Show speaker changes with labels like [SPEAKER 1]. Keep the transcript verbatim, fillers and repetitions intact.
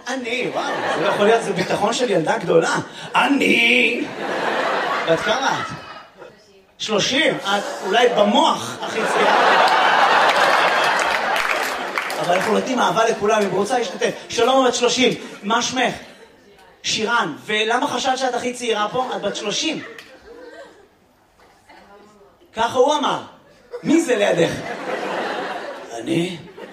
[SPEAKER 1] אני, וואו, זה לא יכול להיות, זה ביטחון של ילדה גדולה. אני! ואת כמה את? שלושים. את אולי במוח הכי צעירה. אבל אנחנו נותנים אהבה לכולם, אם רוצה להשתתף. שלום, בת שלושים, מה שמך? שירן. ולמה חשבת שאת הכי צעירה פה? את בת שלושים. ככה הוא אמר. מי זה לידך? אני?